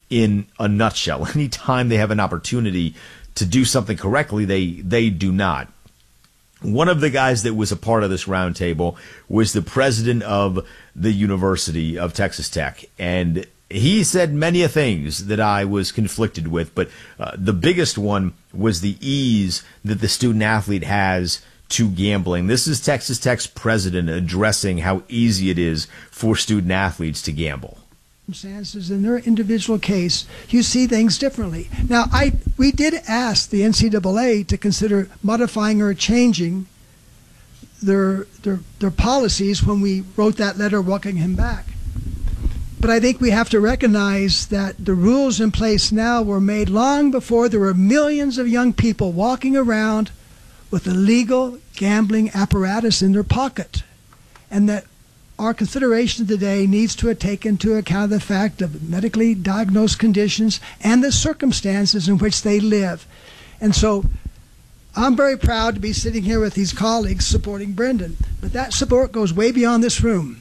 in a nutshell. Anytime they have an opportunity to do something correctly, they do not. One of the guys that was a part of this roundtable was the president of the University of Texas Tech, and he said many things that I was conflicted with, but the biggest one was the ease that the student athlete has to gambling. This is Texas Tech's president addressing how easy it is for student athletes to gamble. Circumstances in their individual case, you see things differently. Now, we did ask the NCAA to consider modifying or changing their policies when we wrote that letter welcoming him back. But I think we have to recognize that the rules in place now were made long before there were millions of young people walking around with illegal gambling apparatus in their pocket, and that our consideration today needs to take into account the fact of medically diagnosed conditions and the circumstances in which they live. And so I'm very proud to be sitting here with these colleagues supporting Brendan, but that support goes way beyond this room.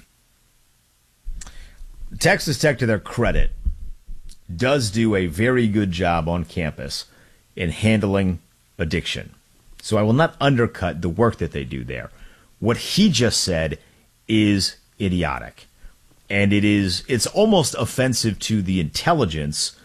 Texas Tech, to their credit, does do a very good job on campus in handling addiction. So I will not undercut the work that they do there. What he just said is idiotic. And it's almost offensive to the intelligence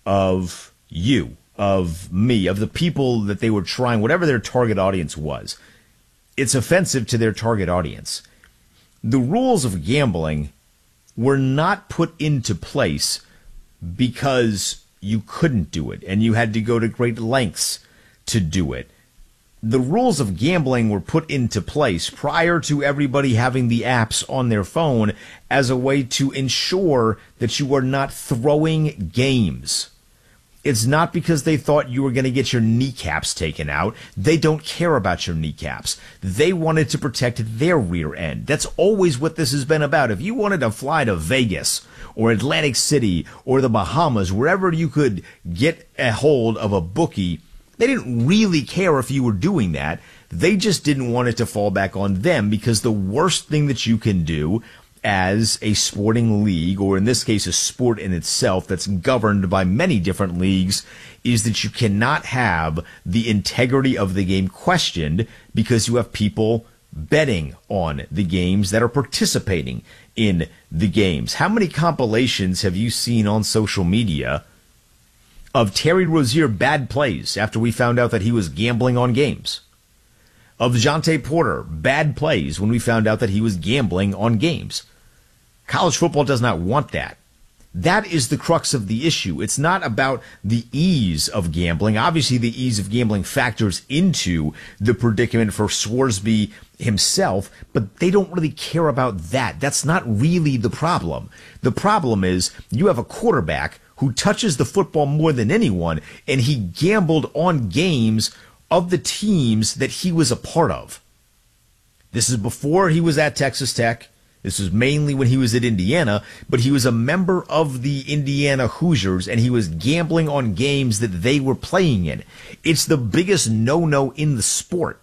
of you, of me, of the people that they were trying, whatever their target audience was. It's offensive to their target audience. The rules of gambling were not put into place because you couldn't do it and you had to go to great lengths to do it. The rules of gambling were put into place prior to everybody having the apps on their phone as a way to ensure that you are not throwing games. It's not because they thought you were going to get your kneecaps taken out. They don't care about your kneecaps. They wanted to protect their rear end. That's always what this has been about. If you wanted to fly to Vegas or Atlantic City or the Bahamas, wherever you could get a hold of a bookie, they didn't really care if you were doing that. They just didn't want it to fall back on them, because the worst thing that you can do as a sporting league, or in this case a sport in itself that's governed by many different leagues, is that you cannot have the integrity of the game questioned because you have people betting on the games that are participating in the games. How many compilations have you seen on social media of Terry Rozier bad plays after we found out that he was gambling on games? Of DeJounte Porter bad plays when we found out that he was gambling on games? College football does not want that. That is the crux of the issue. It's not about the ease of gambling. Obviously, the ease of gambling factors into the predicament for Scoresby himself, but they don't really care about that. That's not really the problem. The problem is you have a quarterback who touches the football more than anyone, and he gambled on games of the teams that he was a part of. This is before he was at Texas Tech. This was mainly when he was at Indiana, but he was a member of the Indiana Hoosiers, and he was gambling on games that they were playing in. It's the biggest no-no in the sport.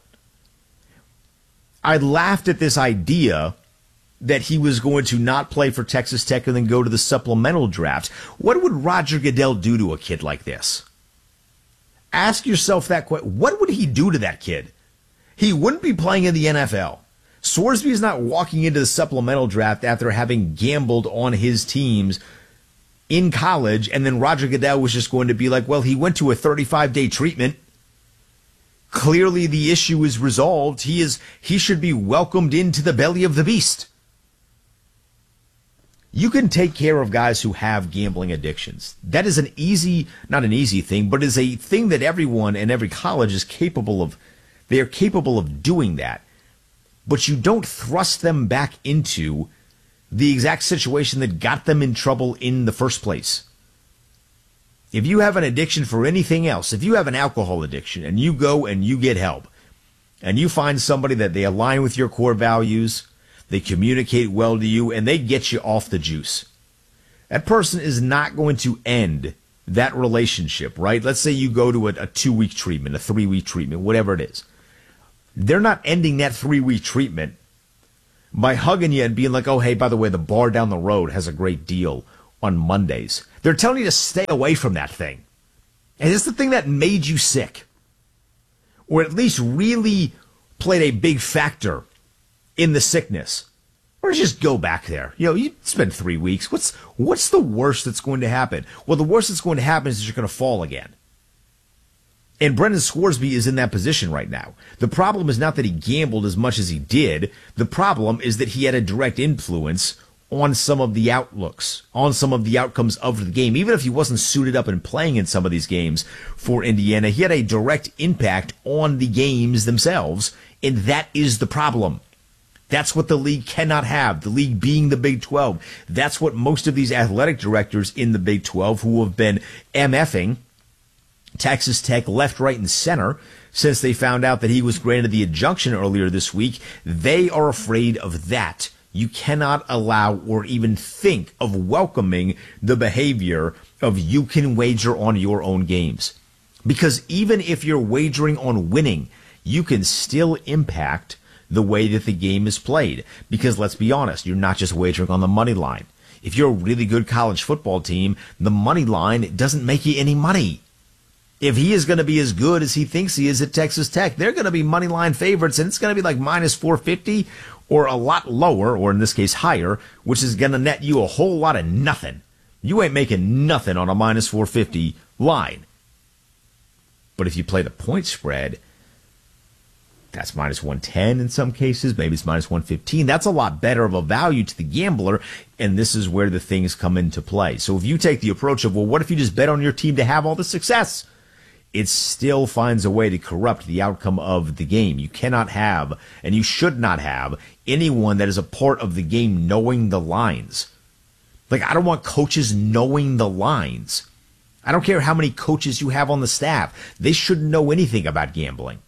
I laughed at this idea that he was going to not play for Texas Tech and then go to the supplemental draft. What would Roger Goodell do to a kid like this? Ask yourself that question. What would he do to that kid? He wouldn't be playing in the NFL. Scoresby is not walking into the supplemental draft after having gambled on his teams in college, and then Roger Goodell was just going to be like, well, he went to a 35-day treatment. Clearly the issue is resolved. He should be welcomed into the belly of the beast. You can take care of guys who have gambling addictions. That is not an easy thing, but is a thing that everyone and every college is capable of. They are capable of doing that. But you don't thrust them back into the exact situation that got them in trouble in the first place. If you have an addiction for anything else, if you have an alcohol addiction and you go and you get help and you find somebody that they align with your core values, they communicate well to you, and they get you off the juice, that person is not going to end that relationship, right? Let's say you go to a 2-week treatment, a 3-week treatment, whatever it is. They're not ending that 3-week treatment by hugging you and being like, oh, hey, by the way, the bar down the road has a great deal on Mondays. They're telling you to stay away from that thing. And it's the thing that made you sick. Or at least really played a big factor in the sickness. Or just go back there. You spend 3 weeks. What's the worst that's going to happen? Well, the worst that's going to happen is that you're going to fall again. And Brendan Scoresby is in that position right now. The problem is not that he gambled as much as he did. The problem is that he had a direct influence on some of the outlooks, on some of the outcomes of the game. Even if he wasn't suited up and playing in some of these games for Indiana, he had a direct impact on the games themselves, and that is the problem. That's what the league cannot have, the league being the Big 12. That's what most of these athletic directors in the Big 12 who have been MFing Texas Tech left, right, and center since they found out that he was granted the injunction earlier this week. They are afraid of that. You cannot allow or even think of welcoming the behavior of you can wager on your own games. Because even if you're wagering on winning, you can still impact the way that the game is played. Because let's be honest, you're not just wagering on the money line. If you're a really good college football team, the money line doesn't make you any money. If he is going to be as good as he thinks he is at Texas Tech, they're going to be money line favorites, and it's going to be like minus 450 or a lot lower, or in this case higher, which is going to net you a whole lot of nothing. You ain't making nothing on a minus 450 line. But if you play the point spread, that's minus 110 in some cases. Maybe it's minus 115. That's a lot better of a value to the gambler, and this is where the things come into play. So if you take the approach of, well, what if you just bet on your team to have all the success? It still finds a way to corrupt the outcome of the game. You cannot have, and you should not have, anyone that is a part of the game knowing the lines. Like, I don't want coaches knowing the lines. I don't care how many coaches you have on the staff. They shouldn't know anything about gambling.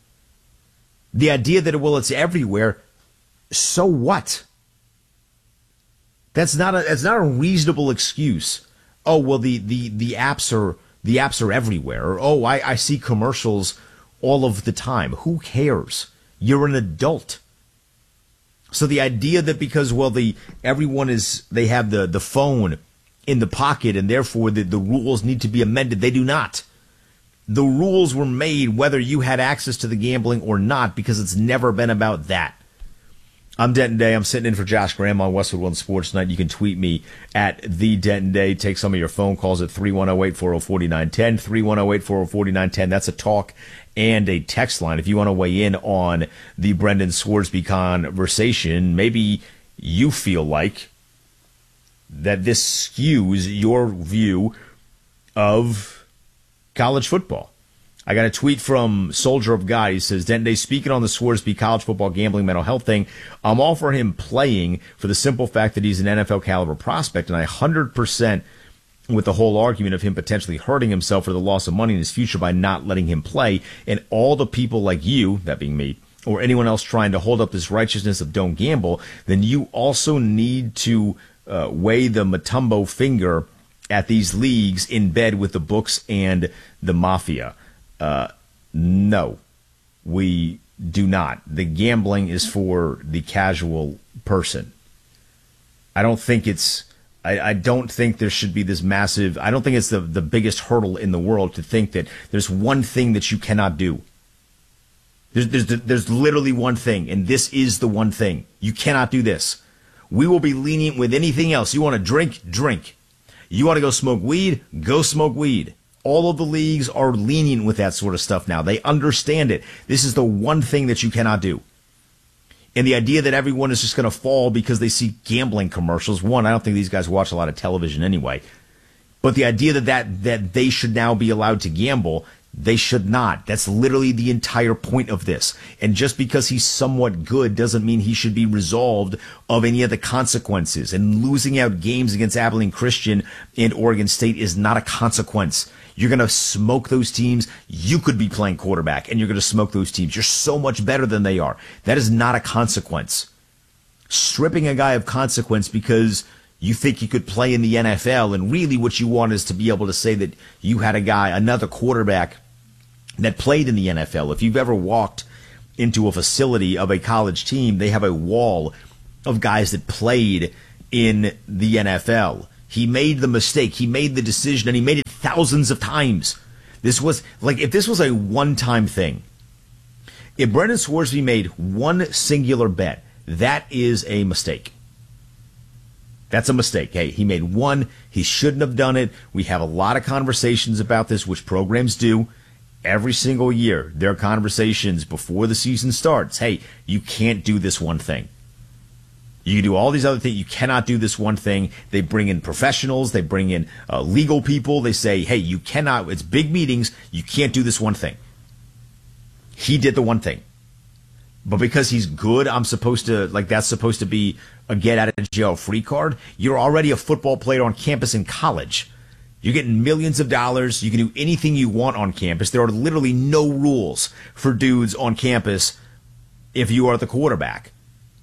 The idea that, well, it's everywhere, so what? That's not a reasonable excuse. Oh, well, the apps are everywhere. Or, oh, I see commercials all of the time. Who cares? You're an adult. So the idea that because, well, they have the phone in the pocket and therefore the rules need to be amended, they do not. The rules were made whether you had access to the gambling or not, because it's never been about that. I'm Denton Day. I'm sitting in for Josh Graham on Westwood One Sports Tonight. You can tweet me at the Denton Day. Take some of your phone calls at 310-840-4910, 310-840-4910. That's a talk and a text line. If you want to weigh in on the Brendan Scoresby conversation, maybe you feel like that this skews your view of college football. I got a tweet from Soldier of God. He says, Denton Day, speaking on the Scoresby college football gambling mental health thing, I'm all for him playing for the simple fact that he's an NFL caliber prospect, and I 100% with the whole argument of him potentially hurting himself for the loss of money in his future by not letting him play, and all the people like you, that being me, or anyone else trying to hold up this righteousness of don't gamble, then you also need to weigh the Matumbo finger at these leagues in bed with the books and the mafia. No, we do not. The gambling is for the casual person. I don't think there should be this massive, I don't think it's the biggest hurdle in the world to think that there's one thing that you cannot do. There's literally one thing, and this is the one thing. You cannot do this. We will be lenient with anything else. You want to drink? Drink. You want to go smoke weed? Go smoke weed. All of the leagues are lenient with that sort of stuff now. They understand it. This is the one thing that you cannot do. And the idea that everyone is just going to fall because they see gambling commercials. One, I don't think these guys watch a lot of television anyway. But the idea that they should now be allowed to gamble, they should not. That's literally the entire point of this. And just because he's somewhat good doesn't mean he should be resolved of any of the consequences. And losing out games against Abilene Christian and Oregon State is not a consequence. You're going to smoke those teams. You could be playing quarterback, and you're going to smoke those teams. You're so much better than they are. That is not a consequence. Stripping a guy of consequence because you think he could play in the NFL, and really what you want is to be able to say that you had another quarterback that played in the NFL. If you've ever walked into a facility of a college team, they have a wall of guys that played in the NFL. He made the mistake. He made the decision, and he made it thousands of times. This was, like, if this was a one-time thing, if Brendan Scoresby made one singular bet, that is a mistake. That's a mistake. Hey, he made one. He shouldn't have done it. We have a lot of conversations about this, which programs do. Every single year, there are conversations before the season starts. Hey, you can't do this one thing. You can do all these other things. You cannot do this one thing. They bring in professionals. They bring in legal people. They say, hey, you cannot. It's big meetings. You can't do this one thing. He did the one thing. But because he's good, I'm supposed to, like, that's supposed to be a get out of jail free card. You're already a football player on campus in college. You're getting millions of dollars. You can do anything you want on campus. There are literally no rules for dudes on campus if you are the quarterback.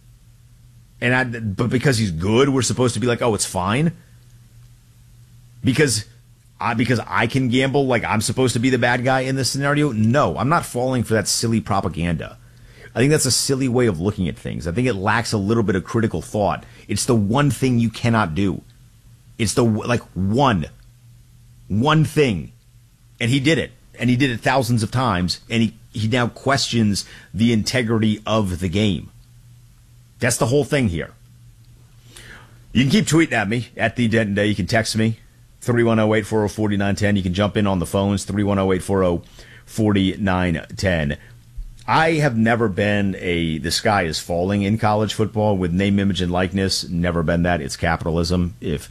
But because he's good, we're supposed to be like, oh, it's fine. Because I can gamble, like I'm supposed to be the bad guy in this scenario. No, I'm not falling for that silly propaganda. I think that's a silly way of looking at things. I think it lacks a little bit of critical thought. It's the one thing you cannot do. It's the, like, one thing. And he did it. And he did it thousands of times. And he now questions the integrity of the game. That's the whole thing here. You can keep tweeting at me, at the Denton Day. You can text me, 310-840-4910. You can jump in on the phones, 310-840-4910. I have never been the sky is falling in college football with name, image, and likeness. Never been that. It's capitalism. If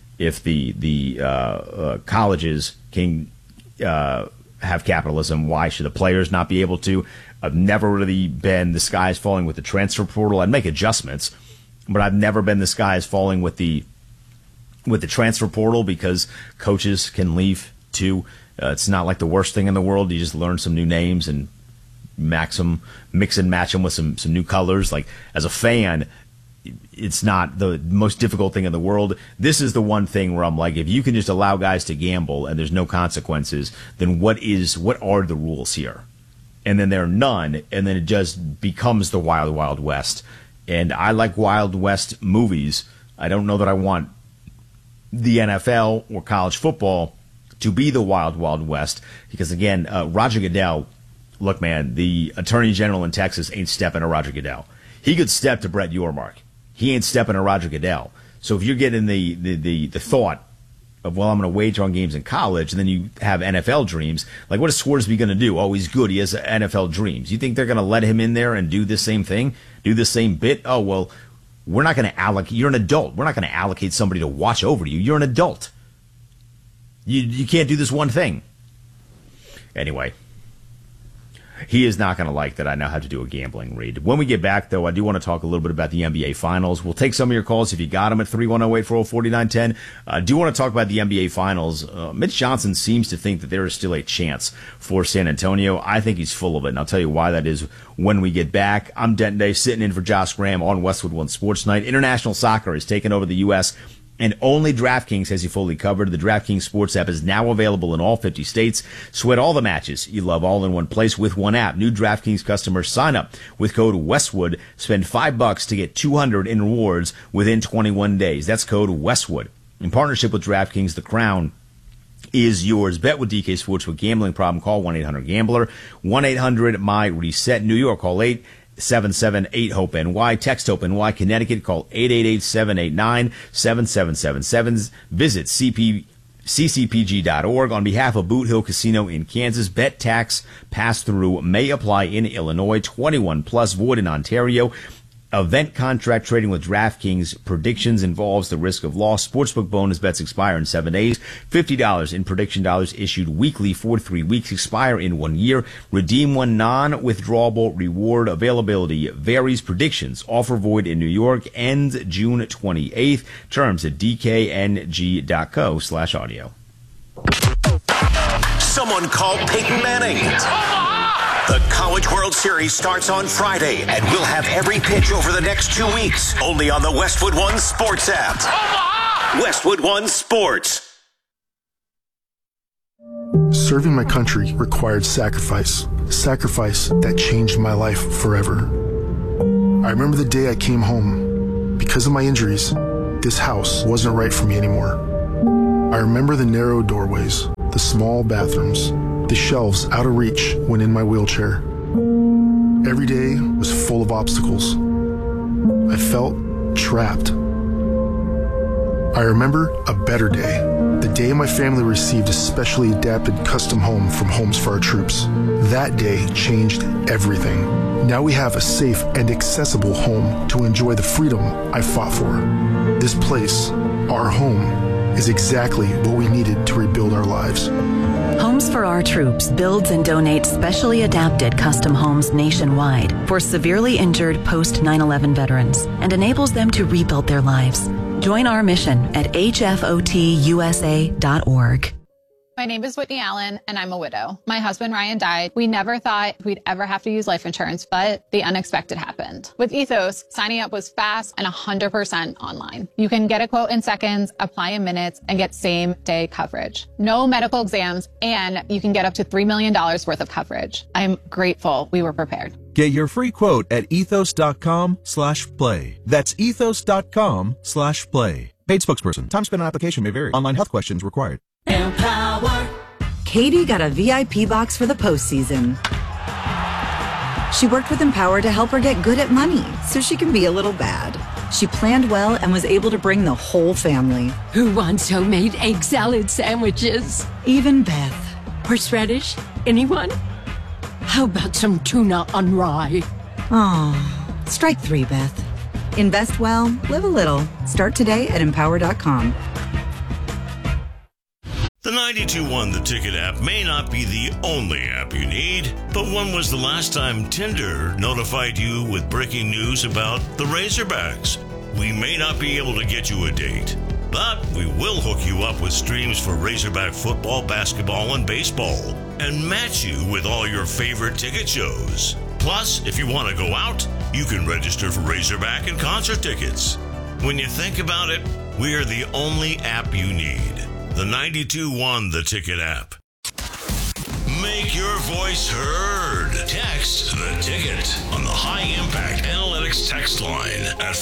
the colleges can have capitalism, why should the players not be able to? I've never really been the sky is falling with the transfer portal. I'd make adjustments, but I've never been the sky is falling with the transfer portal because coaches can leave too. It's not like the worst thing in the world. You just learn some new names and mix and match them with some new colors. Like, as a fan, it's not the most difficult thing in the world. This is the one thing where I'm like, if you can just allow guys to gamble and there's no consequences, then what are the rules here? And then there are none, and then it just becomes the Wild Wild West. And I like Wild West movies. I don't know that I want the NFL or college football to be the Wild Wild West because, again, Roger Goodell, look, man, the Attorney General in Texas ain't stepping to Roger Goodell. He could step to Brett Yormark. He ain't stepping to Roger Goodell. So if you're getting the thought of, well, I'm going to wager on games in college, and then you have NFL dreams, like, what is Scoresby going to do? Oh, he's good. He has NFL dreams. You think they're going to let him in there and do the same thing, do the same bit? Oh, well, we're not going to allocate. You're an adult. We're not going to allocate somebody to watch over you. You're an adult. You can't do this one thing. Anyway. He is not going to like that I now have to do a gambling read. When we get back, though, I do want to talk a little bit about the NBA Finals. We'll take some of your calls if you got them at 310-840-4910. I do want to talk about the NBA Finals. Mitch Johnson seems to think that there is still a chance for San Antonio. I think he's full of it, and I'll tell you why that is when we get back. I'm Denton Day, sitting in for Josh Graham on Westwood One Sports Night. International soccer has taken over the U.S., and only DraftKings has you fully covered. The DraftKings Sports app is now available in all 50 states. Sweat all the matches you love all in one place with one app. New DraftKings customers sign up with code Westwood. Spend $5 to get $200 in rewards within 21 days. That's code Westwood. In partnership with DraftKings, the crown is yours. Bet with DK Sportsbook. Gambling problem? Call 1-800-GAMBLER. 1-800-MY-RESET. New York, call 877-8-HOPE-NY. Text HOPE-NY. Connecticut, call 888-789-7777. Visit ccpg.org. On behalf of Boot Hill Casino in Kansas, bet tax pass-through may apply in Illinois. 21 plus, void in Ontario. Event contract trading with DraftKings. Predictions involves the risk of loss. Sportsbook bonus bets expire in 7 days. $50 in prediction dollars issued weekly for 3 weeks. Expire in 1 year. Redeem one non-withdrawable reward. Availability varies. Predictions. Offer void in New York. Ends June 28th. Terms at dkng.co/audio. Someone called Peyton Manning. The College World Series starts on Friday, and we'll have every pitch over the next 2 weeks, only on the Westwood One Sports app. Westwood One Sports. Serving my country required sacrifice that changed my life forever. I remember the day I came home. Because of my injuries, this house wasn't right for me anymore. I remember the narrow doorways, the small bathrooms, the shelves out of reach when in my wheelchair. Every day was full of obstacles. I felt trapped. I remember a better day, the day my family received a specially adapted custom home from Homes for Our Troops. That day changed everything. Now we have a safe and accessible home to enjoy the freedom I fought for. This place, our home, is exactly what we needed to rebuild our lives. Homes for Our Troops builds and donates specially adapted custom homes nationwide for severely injured post 9/11 veterans and enables them to rebuild their lives. Join our mission at hfotusa.org. My name is Whitney Allen, and I'm a widow. My husband, Ryan, died. We never thought we'd ever have to use life insurance, but the unexpected happened. With Ethos, signing up was fast and 100% online. You can get a quote in seconds, apply in minutes, and get same-day coverage. No medical exams, and you can get up to $3 million worth of coverage. I'm grateful we were prepared. Get your free quote at ethos.com/play. That's ethos.com/play. Paid spokesperson. Time spent on application may vary. Online health questions required. Empower. Katie got a VIP box for the postseason. She worked with Empower to help her get good at money so she can be a little bad. She planned well and was able to bring the whole family. Who wants homemade egg salad sandwiches? Even Beth. Horseradish? Anyone? How about some tuna on rye? Aw, strike 3, Beth. Invest well, live a little. Start today at empower.com. The 92.1 The Ticket app may not be the only app you need, but when was the last time Tinder notified you with breaking news about the Razorbacks? We may not be able to get you a date, but we will hook you up with streams for Razorback football, basketball, and baseball, and match you with all your favorite ticket shows. Plus, if you want to go out, you can register for Razorback and concert tickets. When you think about it, we are the only app you need. The 92.1 The Ticket app. Make your voice heard. Text The Ticket on the High Impact Analytics text line at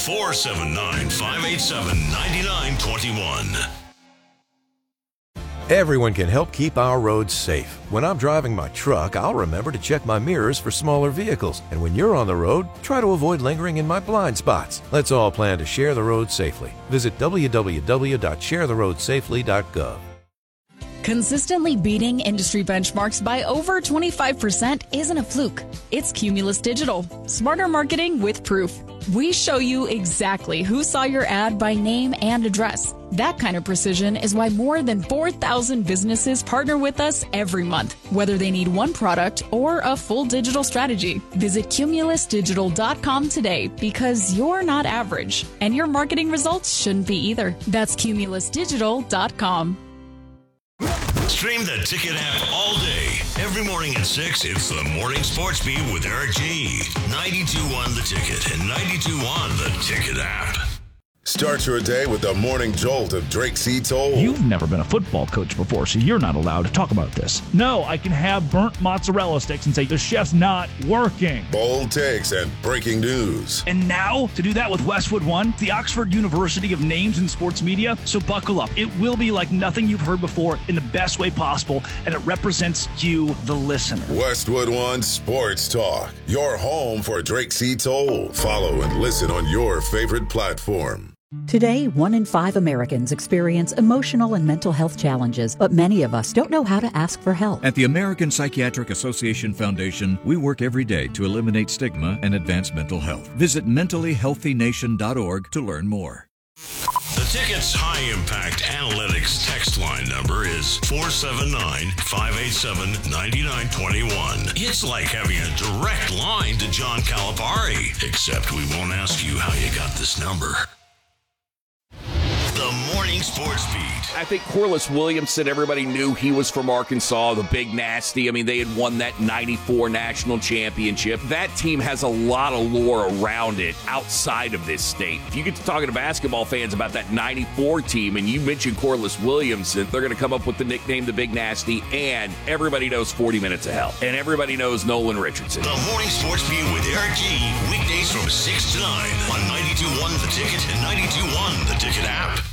479-587-9921. Everyone can help keep our roads safe. When I'm driving my truck, I'll remember to check my mirrors for smaller vehicles. And when you're on the road, try to avoid lingering in my blind spots. Let's all plan to share the road safely. Visit www.sharetheroadsafely.gov. Consistently beating industry benchmarks by over 25% isn't a fluke. It's Cumulus Digital. Smarter marketing with proof. We show you exactly who saw your ad by name and address. That kind of precision is why more than 4,000 businesses partner with us every month, whether they need one product or a full digital strategy. Visit cumulusdigital.com today because you're not average, and your marketing results shouldn't be either. That's cumulusdigital.com. Stream the Ticket app all day. Every morning at 6, it's the Morning Sports Beat with Eric G. 92.1 The Ticket and 92.1 The Ticket app. Start your day with the morning jolt of Drake C. Toll. You've never been a football coach before, so you're not allowed to talk about this. No, I can have burnt mozzarella sticks and say the chef's not working. Bold takes and breaking news. And now, to do that with Westwood One, the Oxford University of Names in Sports Media, so buckle up. It will be like nothing you've heard before in the best way possible, and it represents you, the listener. Westwood One Sports Talk, your home for Drake C. Toll. Follow and listen on your favorite platform. Today, 1 in 5 Americans experience emotional and mental health challenges, but many of us don't know how to ask for help. At the American Psychiatric Association Foundation, we work every day to eliminate stigma and advance mental health. Visit mentallyhealthynation.org to learn more. The Ticket's high-impact analytics text line number is 479-587-9921. It's like having a direct line to John Calipari, except we won't ask you how you got this number. The Morning Sports Beat. I think Corliss Williamson, everybody knew he was from Arkansas, the Big Nasty. I mean, they had won that 94 national championship. That team has a lot of lore around it outside of this state. If you get to talking to basketball fans about that 94 team and you mention Corliss Williamson, they're going to come up with the nickname the Big Nasty, and everybody knows 40 Minutes of Hell. And everybody knows Nolan Richardson. The Morning Sports Beat with Eric G. Weekdays from 6 to 9 on 92.1 The Ticket and 92.1 The Ticket app.